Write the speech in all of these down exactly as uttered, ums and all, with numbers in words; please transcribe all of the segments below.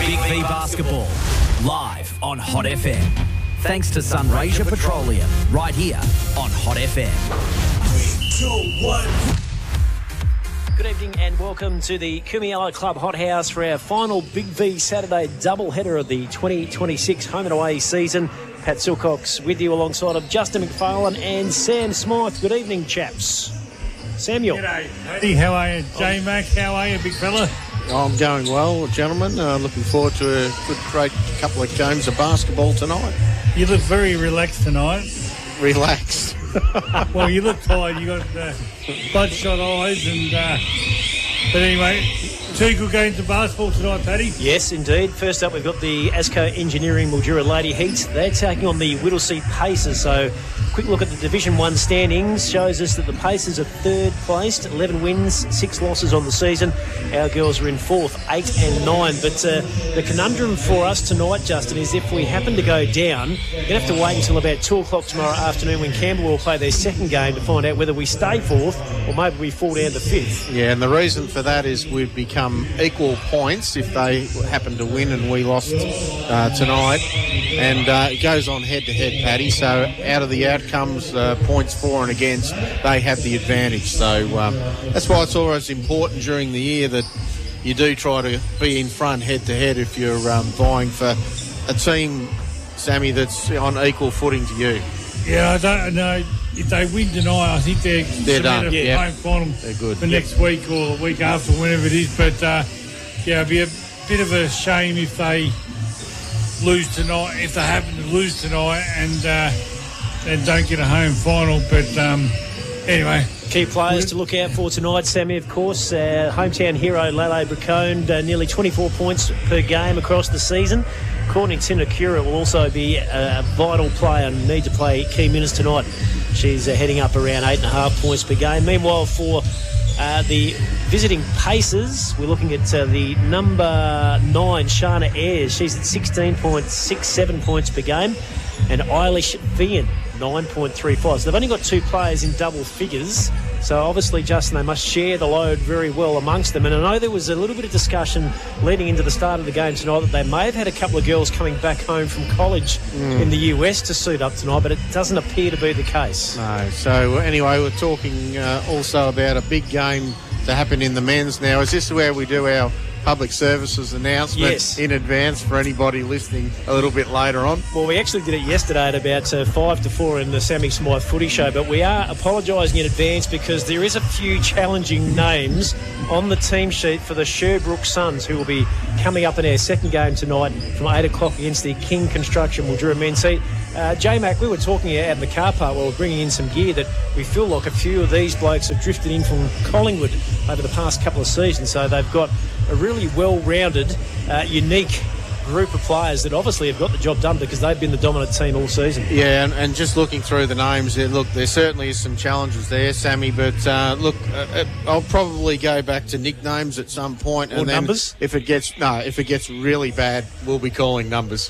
Big V Basketball, live on Hot F M. Thanks to Sunraysia Petroleum, right here on Hot F M. Three, two, one. Good evening and welcome to the Kumiala Club Hot House for our final Big V Saturday doubleheader of the twenty twenty-six home and away season. Pat Silcox with you alongside of Justin McFarlane and Sam Smythe. Good evening, chaps. Samuel. G'day, Paddy. How are you? J-Mac, how are you, big fella? I'm going well, gentlemen. Uh, looking forward to a good, great couple of games of basketball tonight. You look very relaxed tonight. Relaxed. Well, you look tired. You got uh, bloodshot eyes, and uh, but anyway, two good games of basketball tonight, Paddy. Yes, indeed. First up, we've got the ASCO Engineering Mildura Lady Heat. They're taking on the Whittlesea Pacers. So, quick look at the Division One standings shows us that the Pacers are third placed, eleven wins, six losses on the season. Our girls are in fourth, eight and nine. But uh, the conundrum for us tonight, Justin, is if we happen to go down, we're going to have to wait until about two o'clock tomorrow afternoon when Campbell will play their second game to find out whether we stay fourth or maybe we fall down to fifth. Yeah, and the reason for that is we'd become equal points if they happen to win and we lost uh, tonight. And uh, it goes on head-to-head, Paddy. So out of the outcomes, uh, points for and against, they have the advantage. So um, that's why it's always important during the year that you do try to be in front head-to-head if you're um, vying for a team, Sammy, that's on equal footing to you. Yeah, I don't know. If they win tonight, I think they're, they're done. Yeah, yeah. home final they're good. for next week or the week after, whenever it is. But, uh, yeah, it'd be a bit of a shame if they lose tonight, if they happen to lose tonight and uh, and don't get a home final. But, um, anyway. Key players to look out for tonight, Sammy, of course. Uh, hometown hero Lele Bracone, uh, nearly twenty-four points per game across the season. Courtney Tinakura will also be a, a vital player and need to play key minutes tonight. She's uh, heading up around eight and a half points per game. Meanwhile, for uh, the visiting Pacers, we're looking at uh, the number nine, Shana Ayres. She's at sixteen point six seven points per game. And Eilish Vian, nine point three five. So they've only got two players in double figures. So obviously, Justin, they must share the load very well amongst them. And I know there was a little bit of discussion leading into the start of the game tonight that they may have had a couple of girls coming back home from college mm. in the U S to suit up tonight, but it doesn't appear to be the case. No. So anyway, we're talking uh, also about a big game to happen in the men's now. Is this where we do our public services announcement yes. in advance for anybody listening a little bit later on? Well, we actually did it yesterday at about uh, five to four in the Sammy Smythe Footy Show, but we are apologising in advance because there is a few challenging names on the team sheet for the Sherbrooke Suns, who will be coming up in our second game tonight from eight o'clock against the King Construction Mildura men's heat. Uh, J-Mac, we were talking out in the car park while we were bringing in some gear that we feel like a few of these blokes have drifted in from Collingwood over the past couple of seasons, so they've got a really well-rounded, uh, unique group of players that obviously have got the job done because they've been the dominant team all season. Yeah, and, and just looking through the names, yeah, look, there certainly is some challenges there, Sammy, but uh, look, uh, I'll probably go back to nicknames at some point. Or and then numbers? If it gets, no, if it gets really bad, we'll be calling numbers.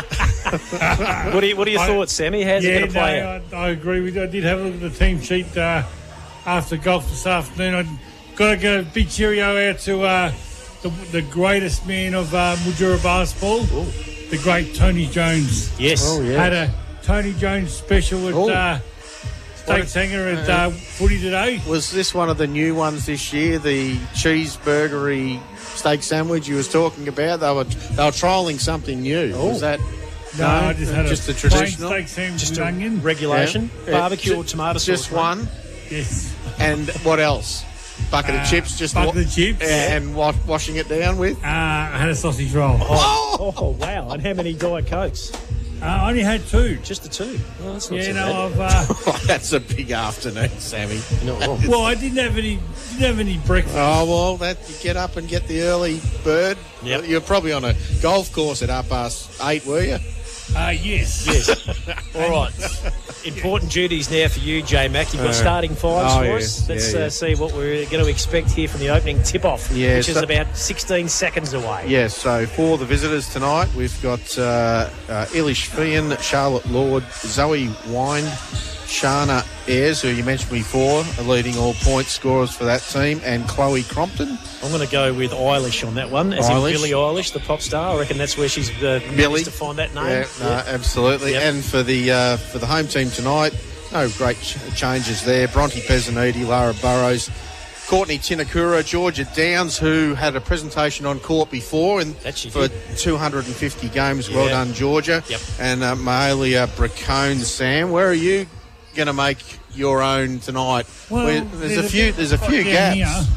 What are, you, what are your I, thoughts, Sammy? How's yeah, it going to play no, out? I, I agree with you. I did have a look at the team sheet uh, after golf this afternoon. I've got to go big cheerio out to uh, the, the greatest man of uh, Mildura basketball, Ooh. the great Tony Jones. Yes. Oh, yeah. Had a Tony Jones special at uh, State Singer at uh, Footy Today. Was this one of the new ones this year, the cheeseburgery steak sandwich you was talking about? They were they were trialling something new. Oh. Was that... No, No, I just had just a the traditional? plain steak sandwich Just with a onion. regulation, Yeah. barbecue Yeah. or tomato sauce. Just one, Yes. and what else? Bucket Uh, of chips, just bucket wa- of chips. and wa- washing it down with. Uh, I had a sausage roll. Oh, oh, wow. And how many Diet Cokes? Uh, I only had two. Just the two. Oh, that's not Yeah, so no, bad. I've... Uh, That's a big afternoon, Sammy. You're not wrong. well, I didn't have any didn't have any breakfast. Oh well, that you get up and get the early bird. Yep. You're probably on a golf course at half past eight, were you? Uh, yes. Yes. All right. Important duties now for you, J-Mac. You've got Uh, starting fives oh, for yes. us. Let's Yeah, uh, yeah. see what we're going to expect here from the opening tip-off, Yeah, which is so- about sixteen seconds away. Yes, so for the visitors tonight, we've got uh, uh, Eilish Fian, Charlotte Lord, Zoe Wind, Shana Ayres, who you mentioned before, are leading all point scorers for that team, and Chloe Crompton. I'm going to go with Eilish on that one, as Eilish. in Billie Eilish, the pop star. I reckon that's where she's uh, Billy. to find that name. Yeah, no, Yeah. absolutely. Yep. And for the uh, for the home team tonight, no great ch- changes there. Bronte Pezzaniti, Lara Burrows, Courtney Tinakura, Georgia Downs, who had a presentation on court before and That she for did. two hundred fifty games. Well Yeah. done, Georgia. Yep. And uh, Mahalia Bracone. Sam, where are you going to make your own tonight? Well, Where- there's, a few. bit There's a few down gaps. here,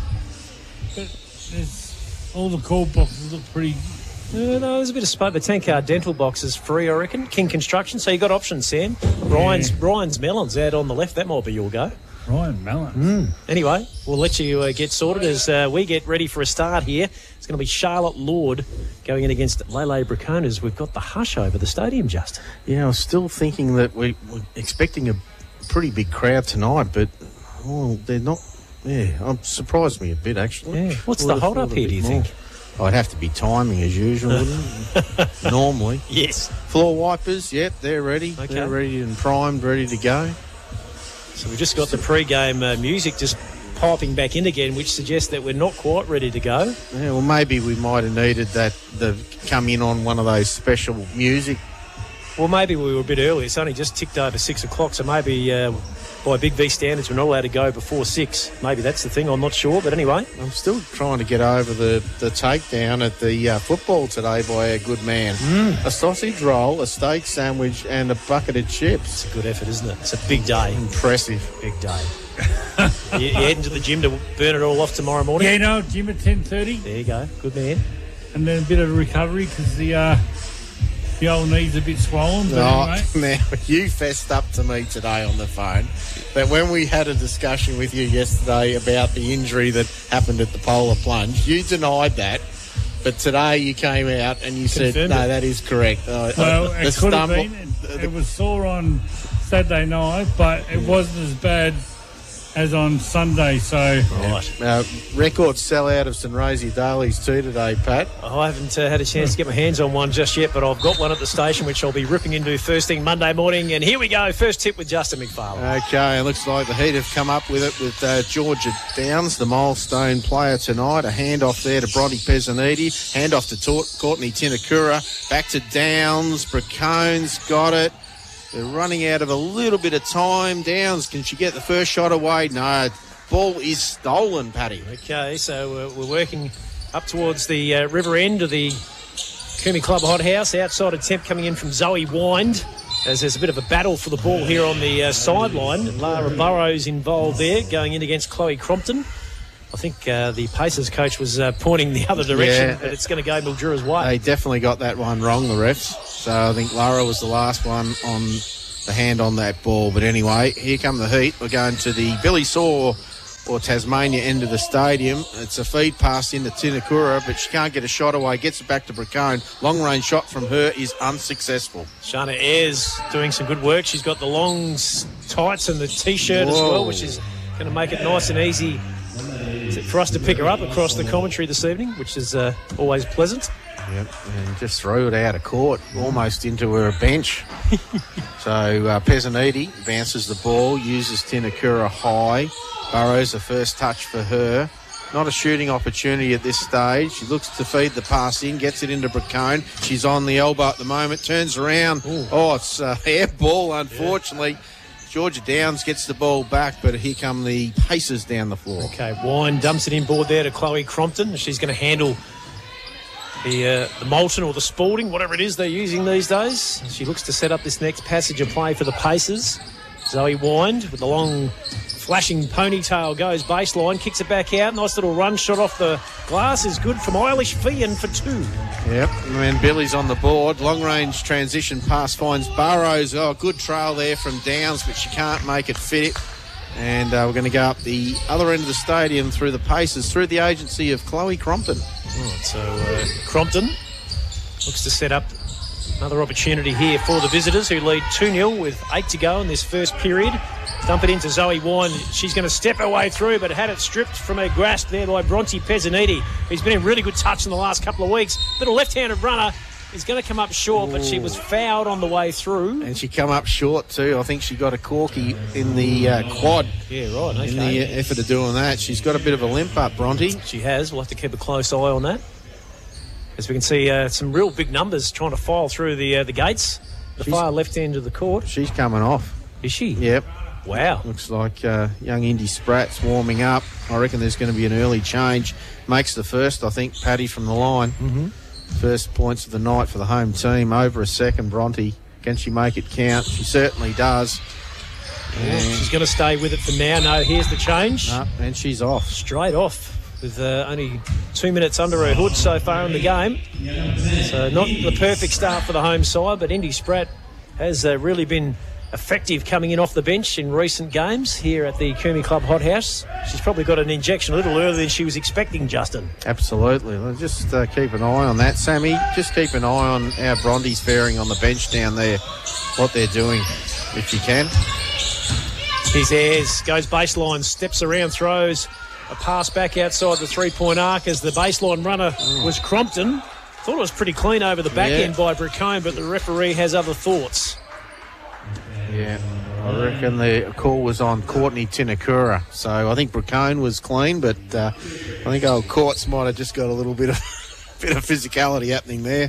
but there's, all the court boxes look pretty. Uh, no, there's a bit of space. The ten-car dental box is free, I reckon. King Construction, so you got options, Sam. Ryan's Ryan's Melons out on the left. That might be your go. Ryan Mellon. Anyway, we'll let you uh, get sorted as uh, we get ready for a start here. It's going to be Charlotte Lord going in against Lele Bracone as we've got the hush over the stadium, Justin. Yeah, I was still thinking that we were expecting a pretty big crowd tonight, but oh, they're not. Yeah, I'm surprised me a bit actually. Yeah. What's I the would've hold thought up a here, bit do you more. think? Oh, it'd have to be timing as usual, wouldn't it? Normally. Yes. Floor wipers, yep, they're ready. Okay. They're ready and primed, ready to go. So we've just got the pre-game uh, music just piping back in again, which suggests that we're not quite ready to go. Yeah, well, maybe we might have needed that. The come in on one of those special music. Well, maybe we were a bit early. It's only just ticked over six o'clock, so maybe uh, by Big V standards we're not allowed to go before six. Maybe that's the thing. I'm not sure, but anyway. I'm still trying to get over the, the takedown at the uh, football today by a good man. Mm. A sausage roll, a steak sandwich, and a bucket of chips. It's a good effort, isn't it? It's a big day. Impressive. Big day. you, you heading to the gym to burn it all off tomorrow morning? Yeah, no, gym at ten thirty, There you go. Good man. and then a bit of recovery because the uh, the old knee's a bit swollen. But Oh, anyway, now, you fessed up to me today on the phone that when we had a discussion with you yesterday about the injury that happened at the Polar Plunge, you denied that. But today you came out and you said, Confirmed no, it. that is correct. Uh, well, the it could stumble- have been. It, the- it was sore on Saturday night, but it wasn't as bad as on Sunday. So Right. Uh, record sellout of St Rosie Daly's too today, Pat. I haven't uh, had a chance to get my hands on one just yet, but I've got one at the station which I'll be ripping into first thing Monday morning. And here we go. First tip with Justin McFarlane. Okay, it looks like the Heat have come up with it with uh, Georgia Downs, the milestone player tonight. A handoff there to Bronte Pezzaniti, handoff to Tor- Courtney Tinakura, back to Downs. Bracone's got it. They're running out of a little bit of time. Downs, can she get the first shot away? No, ball is stolen, Paddy. Okay, so uh, we're working up towards the uh, river end of the Coombe Club Hothouse. Outside attempt coming in from Zoe Wind, as there's a bit of a battle for the ball here on the uh, sideline. Lara Burrows involved there, going in against Chloe Crompton. I think uh, the Pacers coach was uh, pointing the other direction, Yeah. but it's going to go Mildura's way. They definitely got that one wrong, the refs. So I think Lara was the last one on the hand on that ball. But anyway, here come the Heat. We're going to the Billy Saw or Tasmania end of the stadium. It's a feed pass into Tinakura, but she can't get a shot away. Gets it back to Bracone. Long range shot from her is unsuccessful. Shana Ayres doing some good work. She's got the long s- tights and the T-shirt as Whoa. well, which is going to make it nice and easy for us to pick her up across the commentary this evening, which is uh, always pleasant. Yep, and just threw it out of court, almost into her bench. so uh, Pezzaniti advances the ball, uses Tinakura high. Burrows the first touch for her. Not a shooting opportunity at this stage. She looks to feed the pass in, gets it into Bracone. She's on the elbow at the moment, turns around. Ooh. Oh, it's a air ball, unfortunately. Yeah. Georgia Downs gets the ball back, but here come the Pacers down the floor. Okay, Wine dumps it inboard there to Chloe Crompton. She's going to handle the uh, the Molten or the Spalding, whatever it is they're using these days. She looks to set up this next passage of play for the Pacers. Zoe Wind with the long flashing ponytail goes baseline, kicks it back out. Nice little run shot off the glass is good from Eilish Fian for two. Yep, and then Billy's on the board. Long range transition pass finds Burrows. Oh, good trail there from Downs, but she can't make it fit. And uh, we're going to go up the other end of the stadium through the Pacers, through the agency of Chloe Crompton. Right, so uh, Crompton looks to set up another opportunity here for the visitors, who lead two nil with eight to go in this first period. Dump it into Zoe Wine. She's going to step her way through, but had it stripped from her grasp there by Bronte Pezzaniti, who's been in really good touch in the last couple of weeks. Little left-handed runner, is going to come up short, Ooh. but she was fouled on the way through. And she come up short too. I think she got a corky in the uh, quad. Yeah, right. Okay. In the effort of doing that. She's got a bit of a limp up, Bronte. She has. We'll have to keep a close eye on that. As we can see, uh, some real big numbers trying to file through the uh, the gates. The she's, far left end of the court. She's coming off. Is she? Yep. Wow. Looks like uh, young Indy Spratt's warming up. I reckon there's going to be an early change. Makes the first, I think, Paddy from the line. Mm-hmm. First points of the night for the home team. Over a second, Bronte. Can she make it count? She certainly does. Yeah, she's going to stay with it for now. No, here's the change. No, and she's off. Straight off. With uh, only two minutes under her hood so far in the game. So not the perfect start for the home side, but Indy Spratt has uh, really been effective coming in off the bench in recent games here at the Coombe Club Hothouse. She's probably got an injection a little earlier than she was expecting, Justin. Absolutely. Well, just uh, keep an eye on that, Sammy. Just keep an eye on how Bronte's faring on the bench down there, what they're doing, if you can. Here's Ayres, goes baseline, steps around, throws a pass back outside the three-point arc as the baseline runner mm. was Crompton. Thought it was pretty clean over the back yeah. end by Bracone, but the referee has other thoughts. Yeah, I reckon the call was on Courtney Tinakura. So I think Bracone was clean, but uh, I think old Courts might have just got a little bit of bit of physicality happening there.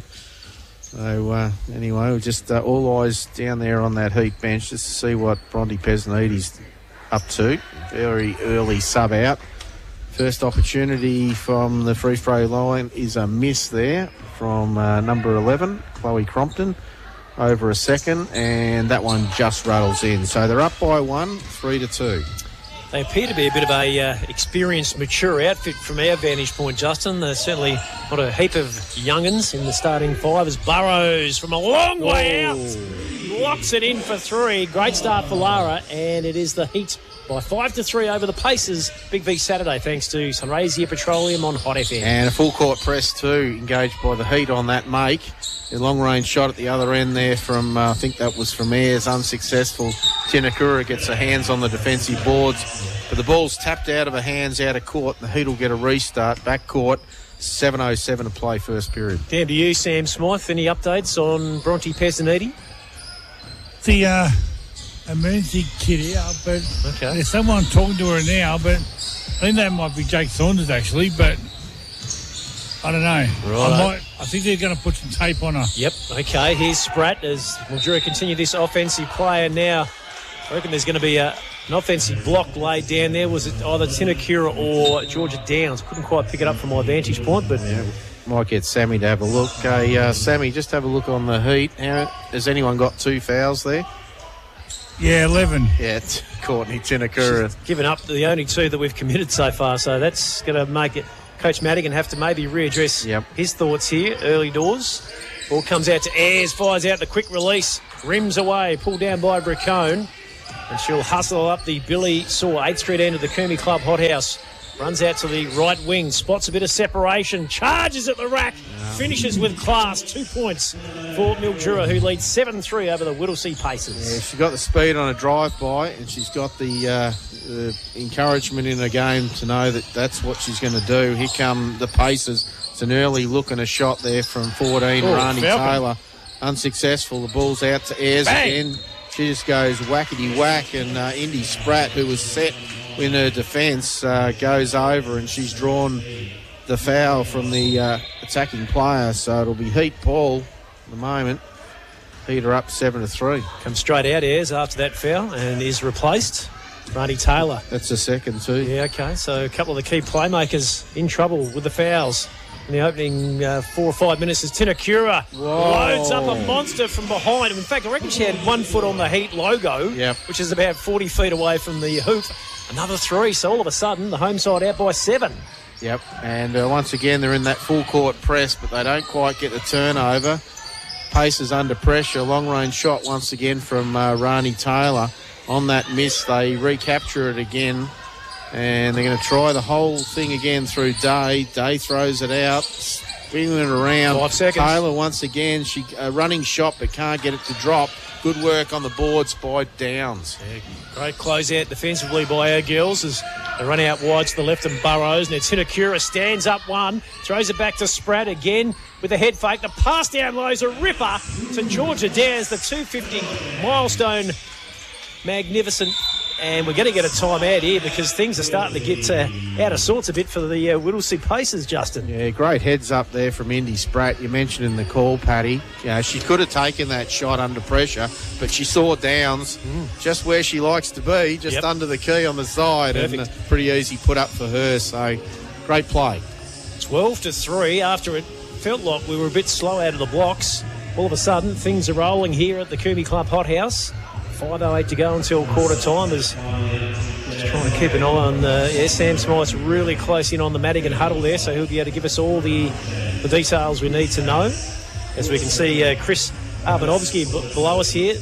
So uh, anyway, we'll just uh, all eyes down there on that Heat bench just to see what Bronte Pesnides up to. Very early sub out. First opportunity from the free throw line is a miss there from uh, number eleven, Chloe Crompton, over a second, and that one just rattles in. So they're up by one, three to two. They appear to be a bit of a uh, experienced, mature outfit from our vantage point, Justin. There's certainly not a heap of young'uns in the starting five as Burrows from a long way out locks it in for three. Great start for Lara, and it is the Heat by five to three over the Pacers. Big V Saturday, thanks to Sunraysia Petroleum on Hot F M. And a full court press too, engaged by the Heat on that make. A long range shot at the other end there from, uh, I think that was from Ayres, unsuccessful. Tinakura gets her hands on the defensive boards, but the ball's tapped out of her hands, out of court. The Heat will get a restart, back court. seven oh seven to play first period. Down to you, Sam Smythe. Any updates on Bronte Pesnides? The uh, emergency kit out, but okay. There's someone talking to her now, but I think that might be Jake Saunders actually, but I don't know. Right. I, might, I think they're going to put some tape on her. Yep. Okay, here's Spratt as Mildura continue this offensive play, and now I reckon there's going to be a, an offensive block laid down there. Was it either Tinakura or Georgia Downs? Couldn't quite pick it up from my vantage point, but... Yeah. Might get Sammy to have a look. Okay, uh, Sammy, just have a look on the Heat. How, has anyone got two fouls there? Yeah, eleven. Yeah, it's Courtney Tinakura. She's given up the only two that we've committed so far, so that's going to make it Coach Madigan have to maybe readdress yep. his thoughts here, early doors. Ball comes out to Ayres, fires out the quick release, rims away, pulled down by Bracone, and she'll hustle up the Billy Saw eighth Street end of the Coombe Club Hothouse. Runs out to the right wing, spots a bit of separation, charges at the rack, finishes with class. Two points for Mildura, who leads seven three over the Whittlesea Pacers. Yeah, she's got the speed on a drive-by, and she's got the, uh, the encouragement in her game to know that that's what she's going to do. Here come the Pacers. It's an early look and a shot there from fourteen, Ooh, Rani Falcon. Taylor. Unsuccessful. The ball's out to Ayres again. She just goes whackety-whack, and uh, Indy Spratt, who was set in her defence, uh, goes over, and she's drawn the foul from the uh, attacking player. So it'll be Heat Paul at the moment. Heat are up seven to three. Comes straight out Ayres after that foul and is replaced. Rani Taylor. That's a second too. Yeah, okay. So a couple of the key playmakers in trouble with the fouls. In the opening uh, four or five minutes as Tinakura loads up a monster from behind. In fact, I reckon she had one foot on the Heat logo, yep. which is about forty feet away from the hoop. Another three, so all of a sudden the home side out by seven. Yep, and uh, once again they're in that full court press, but they don't quite get the turnover. Pacers under pressure. Long range shot once again from uh, Rani Taylor. On that miss, they recapture it again. And they're going to try the whole thing again through Day. Day throws it out, spinning it around. Five seconds. Taylor once again, she a running shot but can't get it to drop. Good work on the boards by Downs. Yeah, great closeout defensively by our girls as they run out wide to the left and Burrows. Now Tinakura stands up one, throws it back to Spratt again with a head fake. The pass down low is a ripper to Georgia Downs, the two fifty milestone. Magnificent. And we're going to get a timeout here because things are starting to get uh, out of sorts a bit for the uh, Whittlesea Pacers, Justin. Yeah, great heads up there from Indy Spratt. You mentioned in the call, Paddy. You know, she could have taken that shot under pressure, but she saw Downs mm. just where she likes to be, just yep. under the key on the side. Perfect. And a pretty easy put up for her. So, great play. twelve to three after it felt like we were a bit slow out of the blocks. All of a sudden, things are rolling here at the Coombe Club Hothouse. five oh eight to go until quarter time. As just trying to keep an eye on uh, yeah, Sam Smythe's really close in on the Madigan huddle there, so he'll be able to give us all the, the details we need to know. As we can see uh, Chris Arbanovsky b- below us here,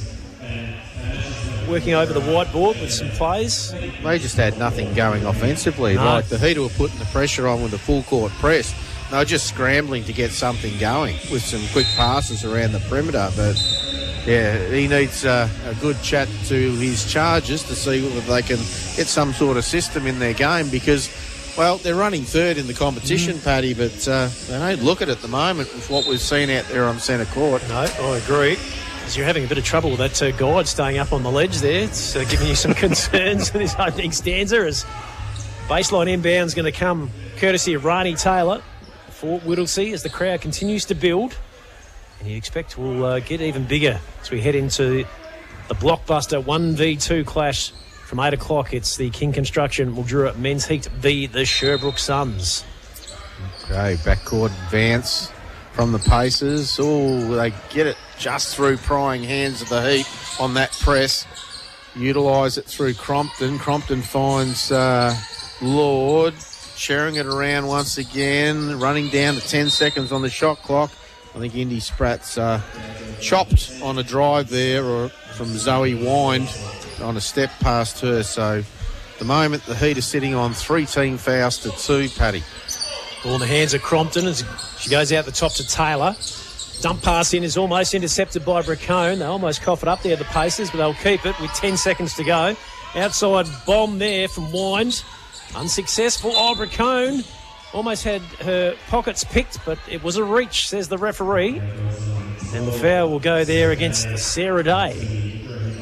working over the whiteboard with some plays. They just had nothing going offensively. No. Like the Heat were putting the pressure on with the full court press. They were just scrambling to get something going with some quick passes around the perimeter, but yeah, he needs uh, a good chat to his charges to see whether they can get some sort of system in their game because, well, they're running third in the competition, mm. Paddy, but uh, they don't look it at the moment with what we've seen out there on centre court. No, I agree. Because you're having a bit of trouble with that uh, guide staying up on the ledge there. It's uh, giving you some concerns in this opening stanza as baseline inbound's going to come courtesy of Rani Taylor for Whittlesea as the crowd continues to build. And you expect we'll uh, get even bigger as we head into the blockbuster one v two clash from eight o'clock. It's the King Construction Mildura Men's Heat v the Sherbrooke Suns. Okay, backcourt advance from the Pacers. Oh, they get it just through prying hands of the Heat on that press. Utilise it through Crompton. Crompton finds uh, Lord, sharing it around once again, running down to ten seconds on the shot clock. I think Indy Spratt's uh, chopped on a drive there or from Zoe Wind on a step past her. So at the moment, the Heat are sitting on three team fouls to two, Paddy. Ball in the hands of Crompton as she goes out the top to Taylor. Dump pass in is almost intercepted by Bracone. They almost cough it up there, the Pacers, but they'll keep it with ten seconds to go. Outside bomb there from Wind. Unsuccessful. Oh, Bracone almost had her pockets picked, but it was a reach, says the referee. And the foul will go there against Sarah Day.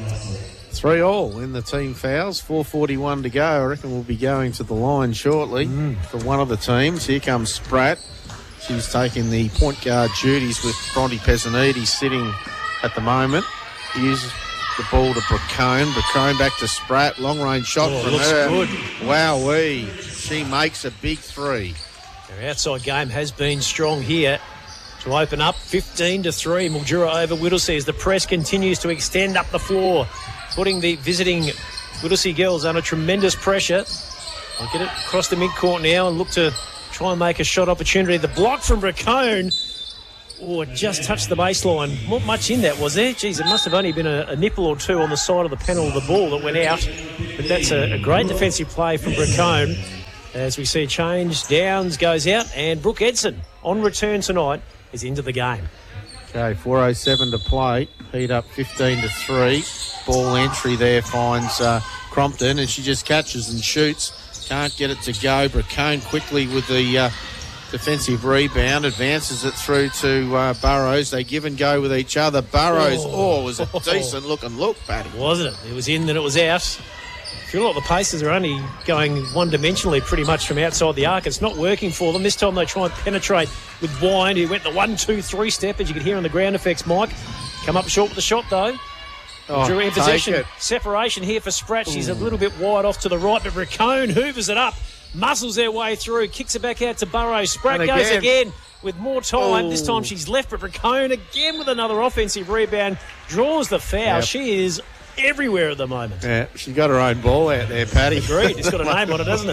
Three all in the team fouls. four forty-one to go. I reckon we'll be going to the line shortly mm. for one of the teams. Here comes Spratt. She's taking the point guard duties with Bronte Pezzaniti sitting at the moment. Uses the ball to Bracone. Bracone back to Spratt. Long range shot oh, from looks her. Good. Wowee. She makes a big three. Their outside game has been strong here to open up fifteen to three. Mildura over Whittlesea as the press continues to extend up the floor, putting the visiting Whittlesea girls under tremendous pressure. I'll get it across the midcourt now and look to try and make a shot opportunity. The block from Bracone. Oh, it just touched the baseline. Not much in that, was there? Geez, it must have only been a, a nipple or two on the side of the panel of the ball that went out. But that's a, a great defensive play from Bracone. As we see a change, Downs goes out and Brooke Edson on return tonight is into the game. Okay, four oh seven to play. Heat up fifteen to three. Ball entry there finds uh, Crompton and she just catches and shoots. Can't get it to go. Bracone quickly with the uh, defensive rebound. Advances it through to uh, Burrows. They give and go with each other. Burrows, oh, oh was a decent looking look, Paddy. Wasn't it? It was in, then it was out. I feel like the Pacers are only going one-dimensionally pretty much from outside the arc. It's not working for them. This time they try and penetrate with Wind, who went the one, two, three step, as you can hear on the ground effects, Mike. Come up short with the shot, though. Oh, Drew in possession. Separation here for Spratt. She's Ooh. a little bit wide off to the right, but Bracone hoovers it up, muscles their way through, kicks it back out to Burrows. Spratt again. goes again with more time. Ooh. This time she's left, but Bracone again with another offensive rebound. Draws the foul. Yep. She is everywhere at the moment. Yeah, she got her own ball out there, Paddy. Agreed. It's got a name on it, doesn't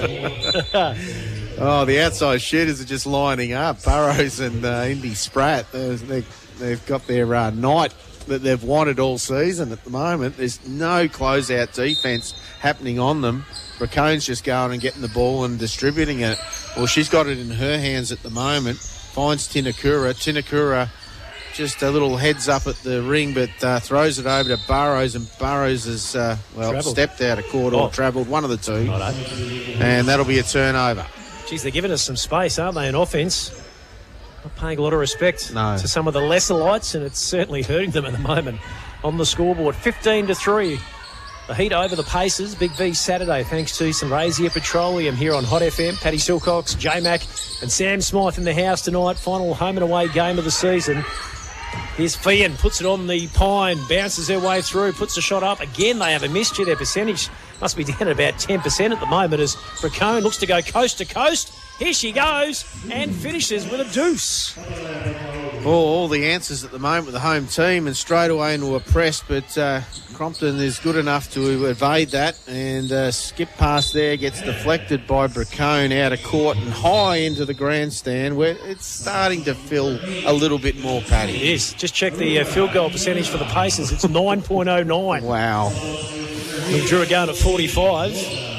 it? Oh, the outside shooters are just lining up. Burrows and uh, Indy Spratt, they, they've got their uh, night that they've wanted all season at the moment. There's no closeout defence happening on them. Bracone's just going and getting the ball and distributing it. Well, she's got it in her hands at the moment. Finds Tinakura. Tinakura just a little heads up at the ring, but uh, throws it over to Burrows, and Burrows has, uh, well, Travelled. stepped out of court or Oh. travelled, one of the two. Righto. And that'll be a turnover. Geez, they're giving us some space, aren't they, in offence? Not paying a lot of respect No. to some of the lesser lights, and it's certainly hurting them at the moment on the scoreboard. fifteen to three. The Heat over the Pacers. Big V Saturday, thanks to Sunraysia Petroleum here on Hot F M. Paddy Silcox, J-Mac and Sam Smythe in the house tonight. Final home and away game of the season. Here's Fian, puts it on the pine, bounces her way through, puts the shot up. Again, they have a missed. Their percentage must be down at about ten percent at the moment as Bracone looks to go coast to coast. Here she goes and finishes with a deuce. Oh, all the answers at the moment with the home team, and straight away into a press, but uh, Crompton is good enough to evade that, and uh, skip pass there gets deflected by Bracone out of court and high into the grandstand, where it's starting to fill a little bit more, Paddy. It is. Just check the uh, field goal percentage for the Pacers. It's nine point oh nine. Wow. Mildura going at forty-five.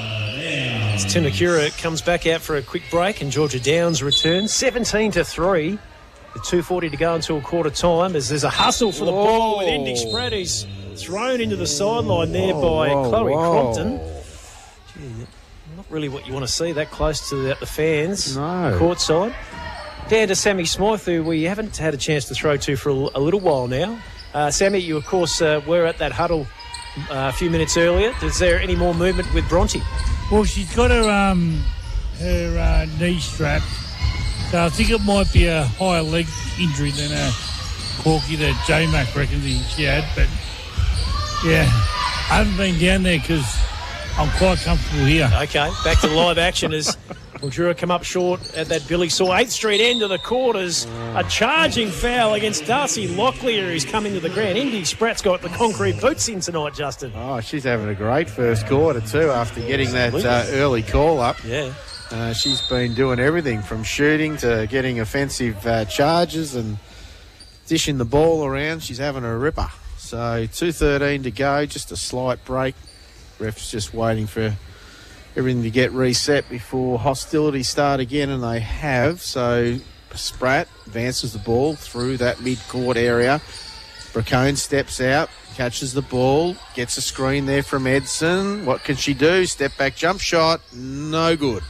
As Tinakura comes back out for a quick break and Georgia Downs returns. seventeen to three. With two forty to go until quarter time as there's a hustle for the Whoa. ball with Indy Spread. He's thrown into the sideline there Whoa, by whoa, Chloe whoa. Crompton. Gee, not really what you want to see that close to the, the fans. No. Courtside. Down to Sammy Smythe, who we haven't had a chance to throw to for a, a little while now. Uh, Sammy, you of course uh, were at that huddle uh, a few minutes earlier. Is there any more movement with Bronte? Well, she's got her um her uh, knee strapped, so I think it might be a higher leg injury than a corky that J-Mac reckons he- she had. But yeah, I haven't been down there because I'm quite comfortable here. Okay, back to live action as Mildura come up short at that Billy Saw eighth Street end of the quarters. A charging foul against Darcy Locklear, who's come into the ground. Indy Spratt's got the concrete boots in tonight, Justin. Oh, she's having a great first quarter too after getting that uh, early call up. Yeah. Uh, she's been doing everything from shooting to getting offensive uh, charges and dishing the ball around. She's having a ripper. So two thirteen to go, just a slight break. Ref's just waiting for everything to get reset before hostilities start again, and they have. So Spratt advances the ball through that mid-court area. Bracone steps out, catches the ball, gets a screen there from Edson. What can she do? Step back jump shot, no good.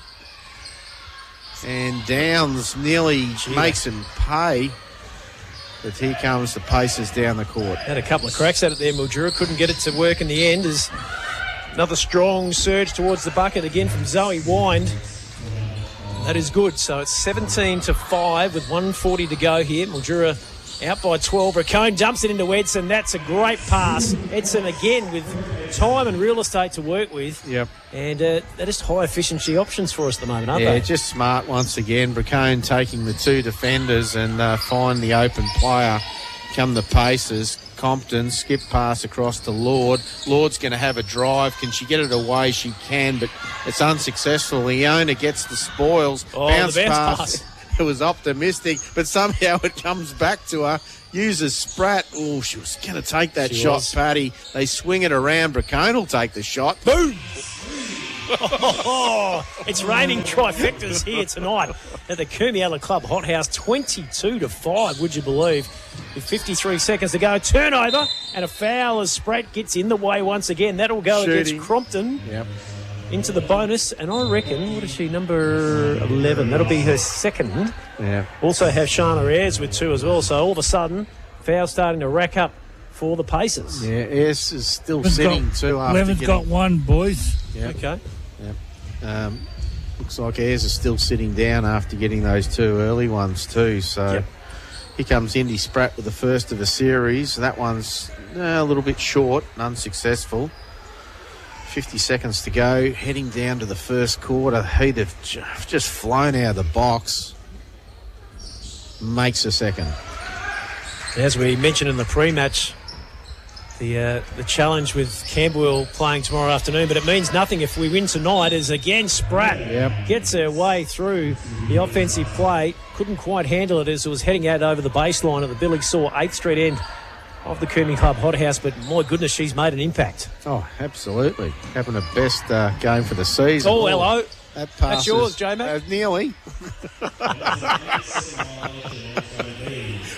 And Downs nearly Gee. makes him pay. But here comes the Pacers down the court. Had a couple of cracks at it there, Mildura. Couldn't get it to work in the end as another strong surge towards the bucket again from Zoe Wind. That is good. So it's seventeen to five with one forty to go here. Mildura out by twelve. Bracone dumps it into Edson. That's a great pass. Edson again with time and real estate to work with. Yep. And uh, they're just high efficiency options for us at the moment, aren't Yeah, they? just smart once again. Bracone taking the two defenders and uh, find the open player. Come the Pacers. Compton, skip pass across to Lord. Lord's going to have a drive. Can she get it away? She can, but it's unsuccessful. Leona gets the spoils. Oh, bounce the bounce pass. pass. It was optimistic, but somehow it comes back to her. Uses Spratt. Oh, she was going to take that She shot, was. Paddy. They swing it around. Bracone will take the shot. Boom! Oh, it's raining trifectas here tonight at the Kumiala Club Hothouse. twenty-two to five, would you believe? With fifty-three seconds to go. Turnover and a foul as Spratt gets in the way once again. That'll go Shooting. against Crompton Yep. into the bonus. And I reckon, what is she, number eleven? That'll be her second. Yeah. Also have Shana Ayres with two as well. So all of a sudden, foul starting to rack up for the Pacers. Yeah, S is still Levin's sitting got, too after Levin's getting... got one, boys. Yep. Okay. Um, looks like Ayres is still sitting down after getting those two early ones too. So Yep. here comes Indy Spratt with the first of a series. That one's uh, a little bit short and unsuccessful. fifty seconds to go. Heading down to the first quarter. Heat have ju- just flown out of the box. Makes a second. As we mentioned in the pre-match, the uh, the challenge with Camberwell playing tomorrow afternoon, but it means nothing if we win tonight, as again Spratt Yep. gets her way through the offensive play. Couldn't quite handle it as it was heading out over the baseline of the Billy Saw eighth Street end of the Coombe Club Hothouse, but my goodness, she's made an impact. Oh, absolutely. Having a best uh, game for the season. Oh, hello. That That's passes, yours, J-Mac. Uh, nearly.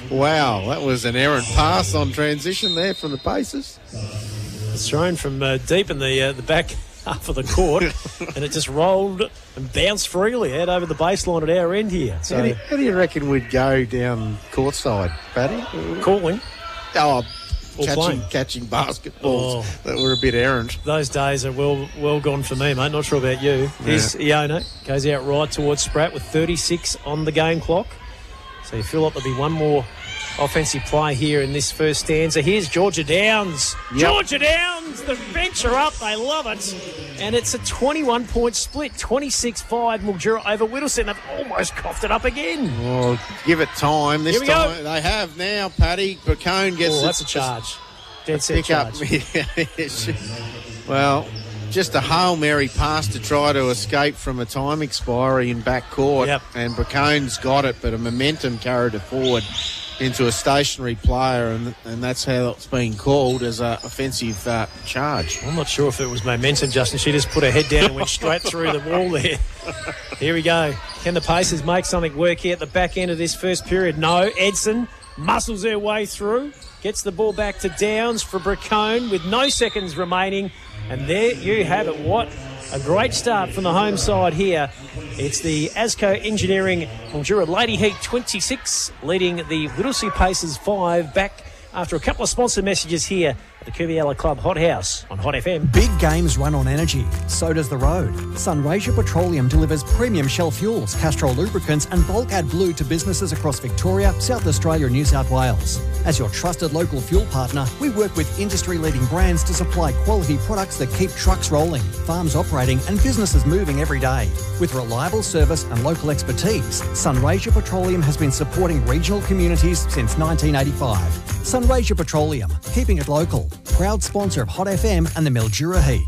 Wow, that was an errant pass on transition there from the Pacers. It's thrown from uh, deep in the uh, the back half of the court, and it just rolled and bounced freely out over the baseline at our end here. So How do, you, how do you reckon we'd go down courtside, Paddy? calling. Oh, Or catching, playing. catching basketballs Oh. that were a bit errant. Those days are well well gone for me, mate. Not sure about you. Here's Iona. Goes out right towards Spratt with thirty-six on the game clock. So you feel like there'll be one more offensive play here in this first stanza. Here's Georgia Downs. Yep. Georgia Downs, the bench are up. They love it. And it's a twenty-one point split. twenty-six five Mildura over Whittleston. They've almost coughed it up again. Oh, give it time. This Here we go. time they have now, Paddy. Bacone gets Oh, it. that's a charge. Dead set Pick up. charge. Well, just a Hail Mary pass to try to escape from a time expiry in back court. Yep. And Bacone's got it, but a momentum carried it forward into a stationary player, and and that's how it's been called as an offensive uh, charge. I'm not sure if it was momentum, Justin. She just put her head down and went straight through the wall there. Here we go. Can the Pacers make something work here at the back end of this first period? No. Edson muscles her way through, gets the ball back to Downs for Bracone with no seconds remaining. And there you have it. What a great start from the home side here. It's the Asco Engineering Mildura Lady Heat twenty-six leading the Whittlesea Pacers five back after a couple of sponsor messages here at the Kumiala Club Hot House on Hot F M. Big games run on energy. So does the road. Sunraysia Petroleum delivers premium Shell fuels, Castrol lubricants and bulk AdBlue to businesses across Victoria, South Australia and New South Wales. As your trusted local fuel partner, we work with industry-leading brands to supply quality products that keep trucks rolling, farms operating and businesses moving every day. With reliable service and local expertise, Sunraysia Petroleum has been supporting regional communities since nineteen eighty-five. Sunraysia Petroleum, keeping it local. Proud sponsor of Hot F M and the Mildura Heat.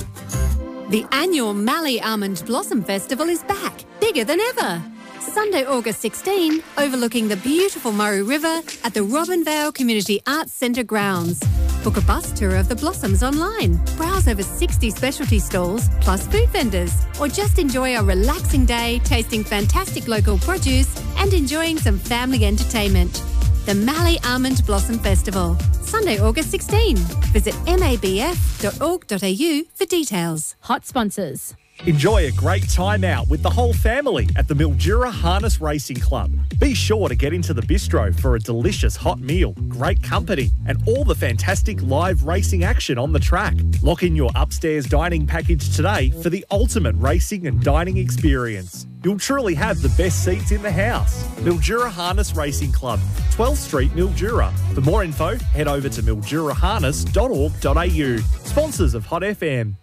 The annual Mallee Almond Blossom Festival is back, bigger than ever. Sunday, August sixteenth, overlooking the beautiful Murray River at the Robinvale Community Arts Centre grounds. Book a bus tour of the blossoms online, browse over sixty specialty stalls, plus food vendors, or just enjoy a relaxing day tasting fantastic local produce and enjoying some family entertainment. The Mallee Almond Blossom Festival, Sunday, August sixteenth. Visit m a b f dot org dot a u for details. Hot sponsors. Enjoy a great time out with the whole family at the Mildura Harness Racing Club. Be sure to get into the bistro for a delicious hot meal, great company, and all the fantastic live racing action on the track. Lock in your upstairs dining package today for the ultimate racing and dining experience. You'll truly have the best seats in the house. Mildura Harness Racing Club, twelfth Street, Mildura. For more info, head over to mildura harness dot org dot a u. Sponsors of Hot F M.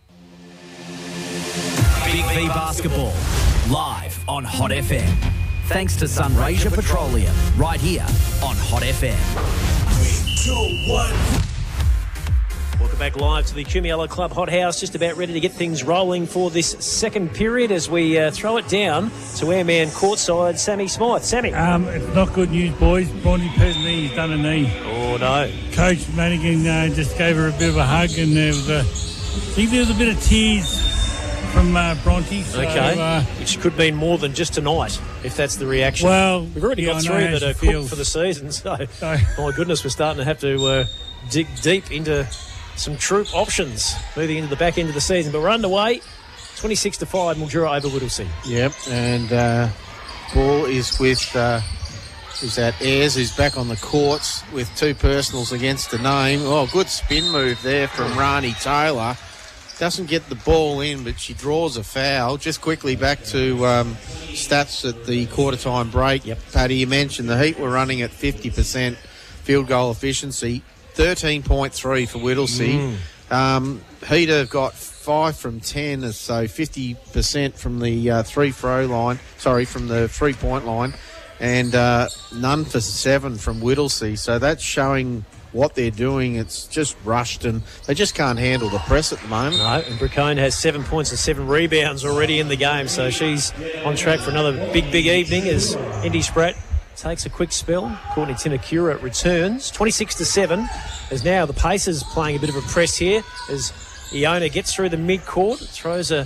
Big V Basketball, live on Hot F M. Thanks to Sunraysia Petroleum, right here on Hot F M. Three, two, one. Welcome back live to the Kumiala Club Hot House. Just about ready to get things rolling for this second period as we uh, throw it down to our man courtside, Sammy Smythe. Sammy. Um, it's not good news, boys. Bronte Pesney, he's done a knee. Oh, no. Coach Manigan uh, just gave her a bit of a hug, and there was a, I think there was a bit of tears from uh, Bronte. So, Okay. Uh, Which could mean more than just tonight, if that's the reaction. Well, we've already yeah, got I know three how that she are feels. cooked for the season. So, So- my goodness, we're starting to have to uh, dig deep into some troop options moving into the back end of the season. But we're underway. twenty-six to five, Mildura over Whittlesea. Yep, and uh, ball is with uh, is that Ayres, who's back on the courts with two personals against the name. Oh, good spin move there from Rani Taylor. Doesn't get the ball in, but she draws a foul. Just quickly back to um, stats at the quarter time break. Yep. Paddy, you mentioned the Heat were running at fifty percent field goal efficiency, thirteen point three for Whittlesea. Mm. Um, Heat have got five from ten, so fifty percent from the uh, three throw line, sorry, from the three point line, and uh, none for seven from Whittlesea. So that's showing what they're doing. It's just rushed, and they just can't handle the press at the moment. No, and Bracone has seven points and seven rebounds already in the game, so she's on track for another big, big evening as Indy Spratt takes a quick spell. Courtney Tinakura returns. twenty-six to seven, as now the Pacers playing a bit of a press here as Iona gets through the mid-court, throws a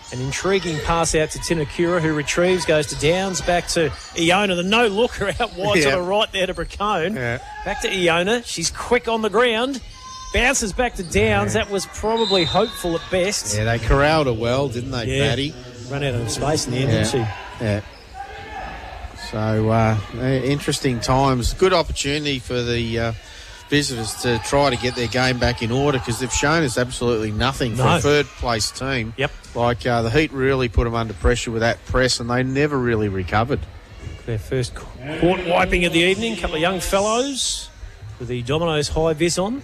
An intriguing pass out to Tinakura, who retrieves, goes to Downs, back to Iona. The no-looker out wide Yeah. to the right there to Bracone. Yeah. Back to Iona. She's quick on the ground. Bounces back to Downs. Yeah. That was probably hopeful at best. Yeah, they corralled her well, didn't they, Yeah. Paddy? Run out of space in the end, Yeah. didn't she? Yeah. So, uh, interesting times. Good opportunity for the uh, visitors to try to get their game back in order, because they've shown us absolutely nothing for No. a third-place team. Yep. Like, uh, the Heat really put them under pressure with that press, and they never really recovered. Their first court wiping of the evening. A couple of young fellows with the Domino's high vis on.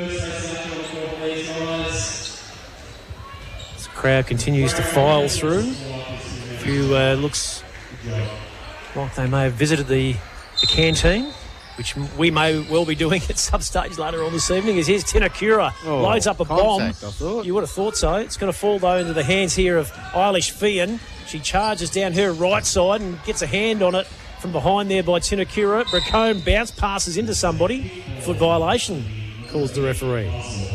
This crowd continues to file through. A few uh, looks like they may have visited the, the canteen, which we may well be doing at some stage later on this evening. As here's Tinakura, Oh, loads up a bomb. contact, I thought. You would have thought so. It's going to fall, though, into the hands here of Eilish Fian. She charges down her right side and gets a hand on it from behind there by Tinakura. Bracone bounce passes into somebody. Foot violation, calls the referee.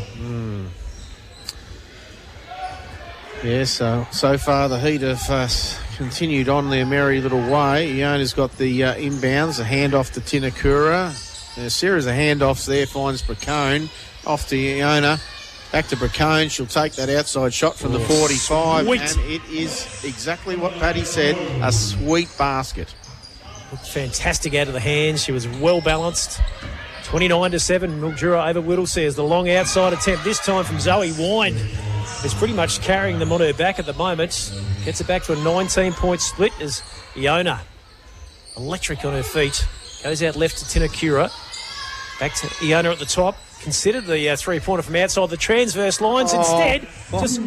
Yeah, so, so far the Heat have uh, continued on their merry little way. Iona's got the uh, inbounds, a handoff to Tinakura. A series of handoffs there finds Bracone. Off to Iona. Back to Bracone. She'll take that outside shot from the forty-five. Sweet. And it is exactly what Paddy said, a sweet basket. Looked fantastic out of the hands. She was well balanced. twenty-nine to seven. Mildura over Whittlesea as the long outside attempt, this time from Zoe Wine. Is pretty much carrying them on her back at the moment. Gets it back to a nineteen-point split as Iona, electric on her feet, goes out left to Tinakura. Back to Iona at the top. Considered the uh, three-pointer from outside the transverse lines. Oh. Instead, just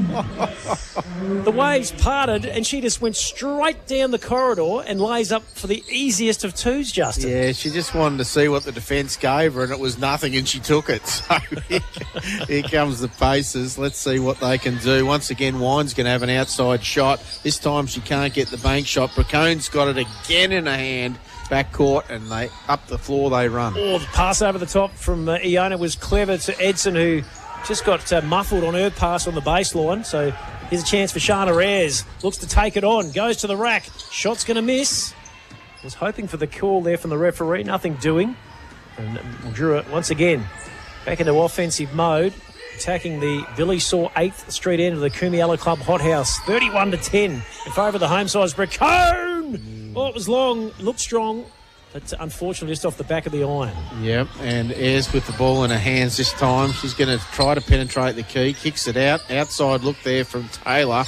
the waves parted and she just went straight down the corridor and lays up for the easiest of twos, Justin. Yeah, she just wanted to see what the defence gave her, and it was nothing, and she took it. So here, here comes the Pacers. Let's see what they can do. Once again, Wine's going to have an outside shot. This time she can't get the bank shot. Bracone's got it again in her hand. Backcourt, and they up the floor they run. Oh, the pass over the top from uh, Iona was clever to Edson, who just got uh, muffled on her pass on the baseline. So here's a chance for Shana Ayres. Looks to take it on. Goes to the rack. Shot's going to miss. Was hoping for the call there from the referee. Nothing doing. And Mildura, once again, back into offensive mode. Attacking the Billy Saw eighth Street end of the Kumiala Club hothouse. thirty-one to ten in favour of the home sides. Bracone! Oh, it was long, looked strong, but unfortunately just off the back of the iron. Yep, and Ayres with the ball in her hands this time. She's going to try to penetrate the key, kicks it out. Outside look there from Taylor.